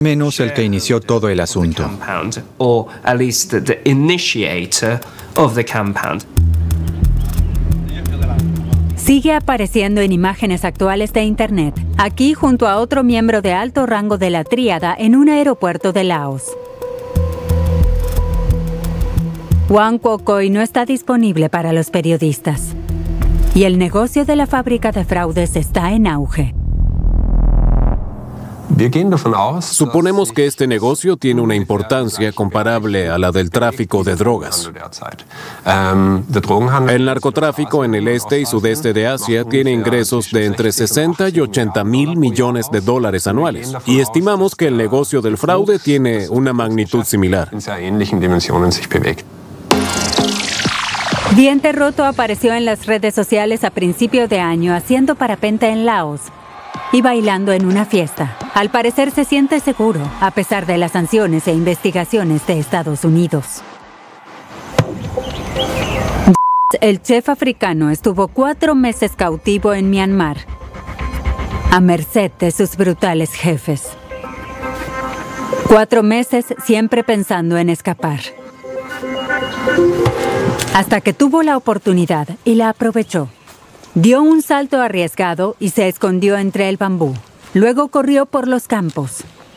menos el que inició todo el asunto. Or at least the initiator of the compound. Sigue apareciendo en imágenes actuales de Internet, aquí junto a otro miembro de alto rango de la tríada en un aeropuerto de Laos. Wang Kwok-Koi no está disponible para los periodistas. Y el negocio de la fábrica de fraudes está en auge. Suponemos que este negocio tiene una importancia comparable a la del tráfico de drogas. El narcotráfico en el este y sudeste de Asia tiene ingresos de entre 60 y 80 mil millones de dólares anuales, y estimamos que el negocio del fraude tiene una magnitud similar. Diente Roto apareció en las redes sociales a principio de año haciendo parapente en Laos y bailando en una fiesta. Al parecer se siente seguro, a pesar de las sanciones e investigaciones de Estados Unidos. El chef africano estuvo 4 meses cautivo en Myanmar, a merced de sus brutales jefes. 4 meses siempre pensando en escapar. Hasta que tuvo la oportunidad y la aprovechó. Dio un salto arriesgado y se escondió entre el bambú. Luego corrió por los campos.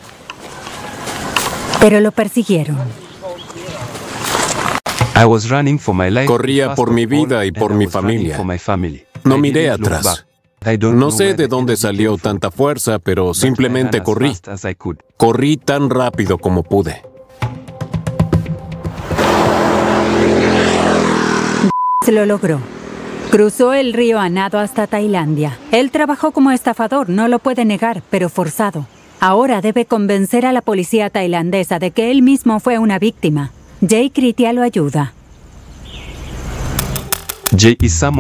Pero lo persiguieron. Corría por mi vida y por mi familia. No miré atrás. No sé de dónde salió tanta fuerza, pero simplemente corrí. Corrí tan rápido como pude. Lo logró. Cruzó el río a nado hasta Tailandia. Él trabajó como estafador, no lo puede negar, pero forzado. Ahora debe convencer a la policía tailandesa de que él mismo fue una víctima. Jay Kritia lo ayuda. Jay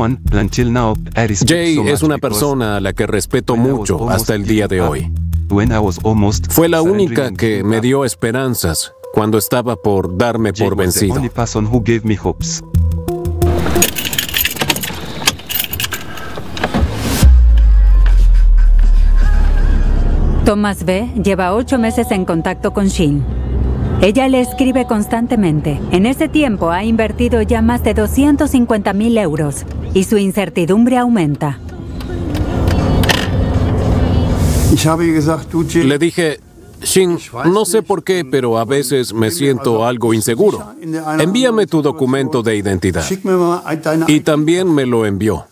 es una persona a la que respeto mucho hasta el día de hoy. Fue la única que me dio esperanzas cuando estaba por darme por vencido. Thomas B. lleva 8 meses en contacto con Shin. Ella le escribe constantemente. En ese tiempo ha invertido ya más de 250.000 euros y su incertidumbre aumenta. Le dije, Shin, no sé por qué, pero a veces me siento algo inseguro. Envíame tu documento de identidad. Y también me lo envió.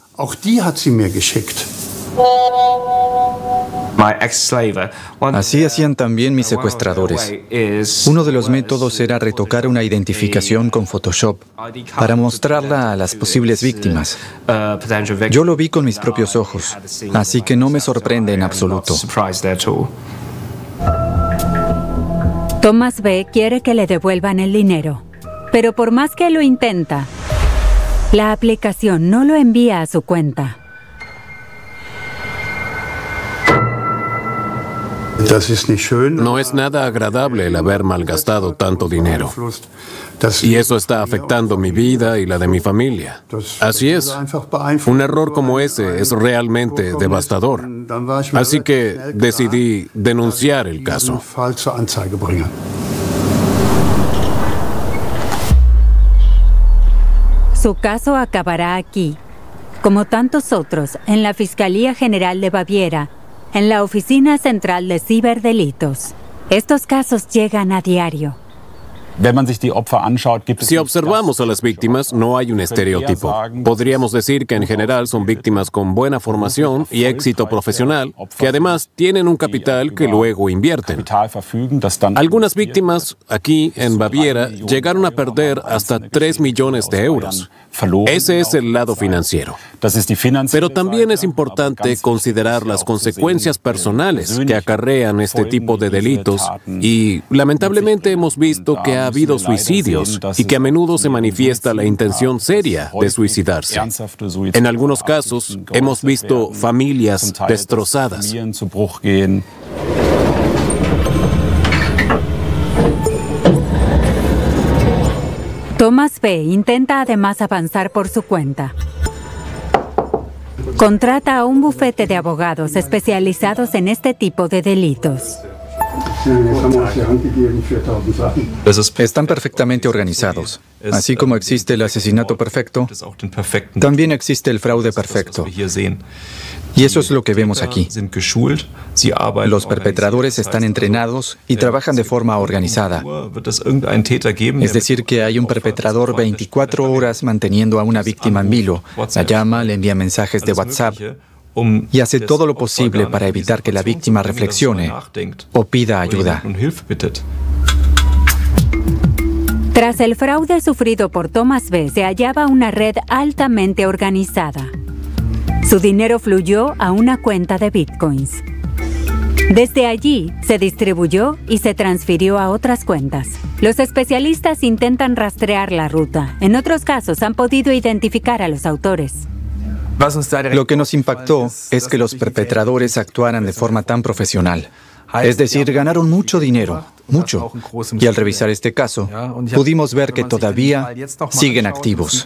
Así hacían también mis secuestradores. Uno de los métodos era retocar una identificación con Photoshop para mostrarla a las posibles víctimas. Yo lo vi con mis propios ojos, así que no me sorprende en absoluto. Thomas B. quiere que le devuelvan el dinero, pero por más que lo intenta, la aplicación no lo envía a su cuenta. No es nada agradable el haber malgastado tanto dinero. Y eso está afectando mi vida y la de mi familia. Así es. Un error como ese es realmente devastador. Así que decidí denunciar el caso. Su caso acabará aquí, como tantos otros, en la Fiscalía General de Baviera, en la Oficina Central de Ciberdelitos. Estos casos llegan a diario. Si observamos a las víctimas, no hay un estereotipo. Podríamos decir que en general son víctimas con buena formación y éxito profesional, que además tienen un capital que luego invierten. Algunas víctimas, aquí en Baviera, llegaron a perder hasta 3 millones de euros. Ese es el lado financiero. Pero también es importante considerar las consecuencias personales que acarrean este tipo de delitos y, lamentablemente, hemos visto que ha habido suicidios y que a menudo se manifiesta la intención seria de suicidarse. En algunos casos, hemos visto familias destrozadas. Thomas B. intenta además avanzar por su cuenta. Contrata a un bufete de abogados especializados en este tipo de delitos. Están perfectamente organizados. Así como existe el asesinato perfecto, también existe el fraude perfecto. Y eso es lo que vemos aquí. Los perpetradores están entrenados y trabajan de forma organizada. Es decir, que hay un perpetrador 24 horas manteniendo a una víctima en vilo. La llama, le envía mensajes de WhatsApp y hace todo lo posible para evitar que la víctima reflexione o pida ayuda. Tras el fraude sufrido por Thomas B., se hallaba una red altamente organizada. Su dinero fluyó a una cuenta de bitcoins. Desde allí, se distribuyó y se transfirió a otras cuentas. Los especialistas intentan rastrear la ruta. En otros casos, han podido identificar a los autores. Lo que nos impactó es que los perpetradores actuaran de forma tan profesional. Es decir, ganaron mucho dinero, mucho. Y al revisar este caso, pudimos ver que todavía siguen activos.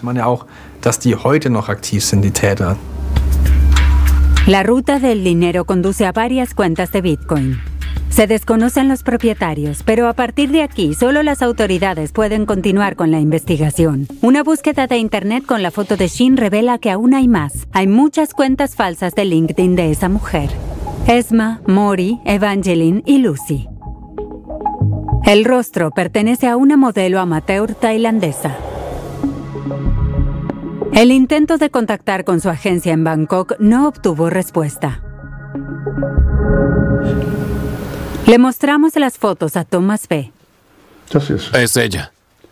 La ruta del dinero conduce a varias cuentas de Bitcoin. Se desconocen los propietarios, pero a partir de aquí solo las autoridades pueden continuar con la investigación. Una búsqueda de internet con la foto de Shin revela que aún hay más. Hay muchas cuentas falsas de LinkedIn de esa mujer: Esma, Mori, Evangeline y Lucy. El rostro pertenece a una modelo amateur tailandesa. El intento de contactar con su agencia en Bangkok no obtuvo respuesta. Le mostramos las fotos a Thomas B. Es ella.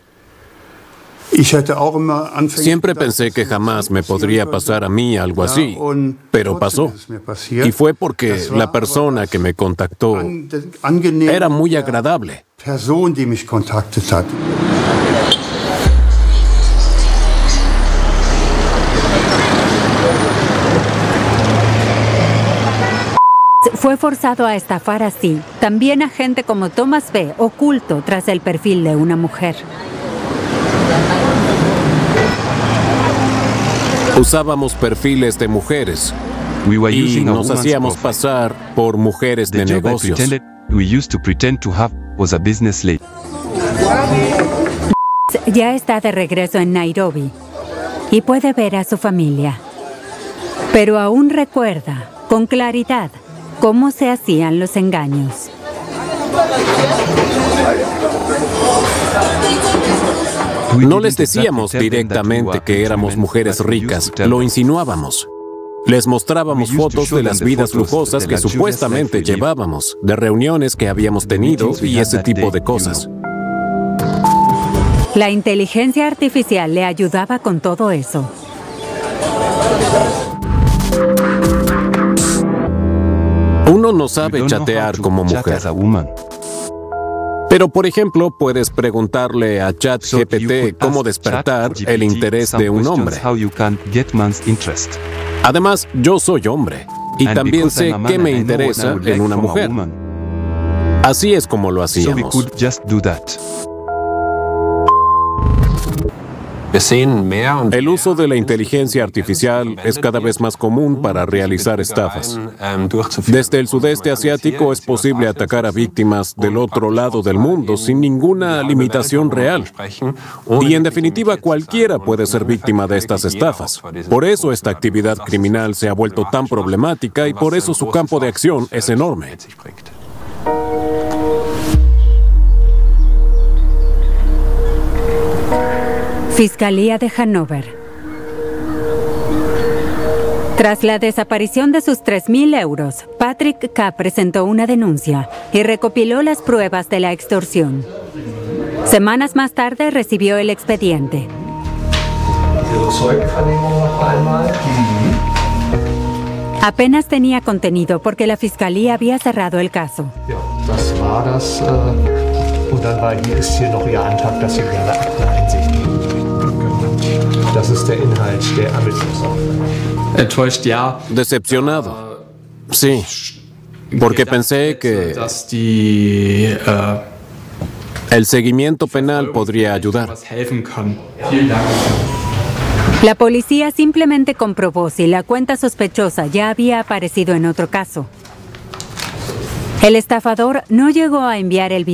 Siempre pensé que jamás me podría pasar a mí algo así, pero pasó. Y fue porque la persona que me contactó era muy agradable. Fue forzado a estafar así también a gente como Thomas B., oculto tras el perfil de una mujer. Usábamos perfiles de mujeres y nos hacíamos pasar por mujeres de negocios. Ya está de regreso en Nairobi y puede ver a su familia. Pero aún recuerda con claridad cómo se hacían los engaños. No les decíamos directamente que éramos mujeres ricas, lo insinuábamos. Les mostrábamos fotos de las vidas lujosas que supuestamente llevábamos, de reuniones que habíamos tenido y ese tipo de cosas. La inteligencia artificial le ayudaba con todo eso. Uno no sabe chatear como mujer. Pero, por ejemplo, puedes preguntarle a ChatGPT cómo despertar el interés de un hombre. Además, yo soy hombre y también sé qué me interesa en una mujer. Así es como lo hacíamos. El uso de la inteligencia artificial es cada vez más común para realizar estafas. Desde el sudeste asiático es posible atacar a víctimas del otro lado del mundo sin ninguna limitación real. Y en definitiva, cualquiera puede ser víctima de estas estafas. Por eso esta actividad criminal se ha vuelto tan problemática y por eso su campo de acción es enorme. Fiscalía de Hannover. Tras la desaparición de sus 3.000 euros, Patrick K. presentó una denuncia y recopiló las pruebas de la extorsión. Semanas más tarde recibió el expediente. Apenas tenía contenido porque la fiscalía había cerrado el caso. Decepcionado. Sí, porque pensé que el seguimiento penal podría ayudar. La policía simplemente comprobó si la cuenta sospechosa ya había aparecido en otro caso. El estafador no llegó a enviar el video.